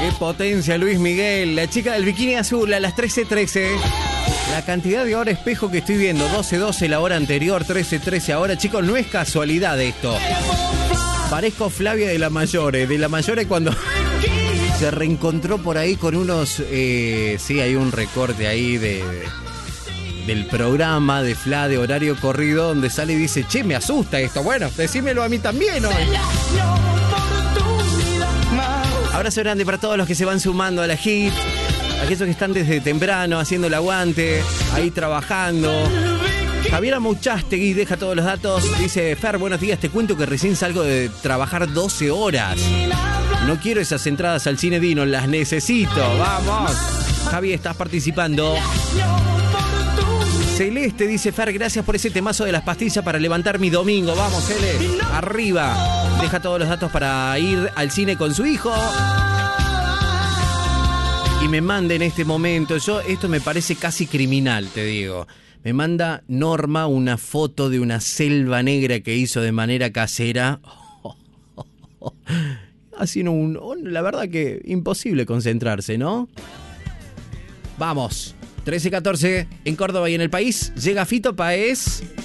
Qué potencia, Luis Miguel. La chica del bikini azul a las 13:13. La cantidad de hora espejo que estoy viendo, 12:12 la hora anterior, 13:13 ahora. Chicos, no es casualidad esto. Parezco Flavia de la Mayore. De la Mayore cuando se reencontró por ahí con unos... sí, hay un recorte ahí del programa de Fla de horario corrido donde sale y dice, che, me asusta esto. Bueno, decímelo a mí también hoy. Abrazo grande para todos los que se van sumando a la hit. Aquellos que están desde temprano haciendo el aguante, ahí trabajando. Javiera Muchastegui deja todos los datos. Dice, Fer, buenos días, te cuento que recién salgo de trabajar 12 horas. No quiero esas entradas al cine Dino, las necesito. Vamos. Javi, estás participando. Celeste dice, Fer, gracias por ese temazo de las pastillas para levantar mi domingo. Vamos, Cele, arriba. Deja todos los datos para ir al cine con su hijo. Y me manda en este momento, esto me parece casi criminal, te digo. Me manda Norma una foto de una selva negra que hizo de manera casera. Así la verdad que imposible concentrarse, ¿no? Vamos, 13:14 en Córdoba y en el país. Llega Fito Páez.